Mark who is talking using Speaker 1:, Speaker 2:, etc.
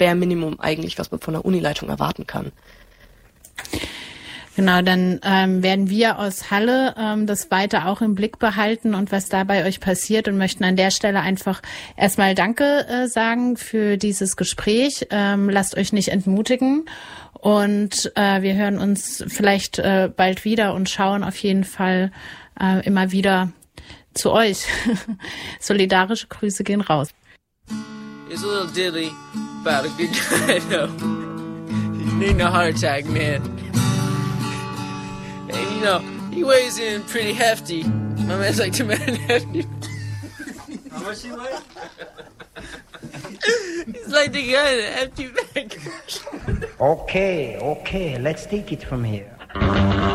Speaker 1: Bare Minimum eigentlich, was man von der Unileitung erwarten kann.
Speaker 2: Genau, dann werden wir aus Halle das weiter auch im Blick behalten und was da bei euch passiert und möchten an der Stelle einfach erstmal Danke sagen für dieses Gespräch. Lasst euch nicht entmutigen und wir hören uns vielleicht bald wieder und schauen auf jeden Fall immer wieder zu euch. Solidarische Grüße gehen raus.
Speaker 3: It's a little dilly about a good guy, though. He's needing a heart attack, man. And, he weighs in pretty hefty. My man's like 2 men hefty. How much he weigh? He's like the guy in a hefty bag.
Speaker 4: Okay, let's take it from here.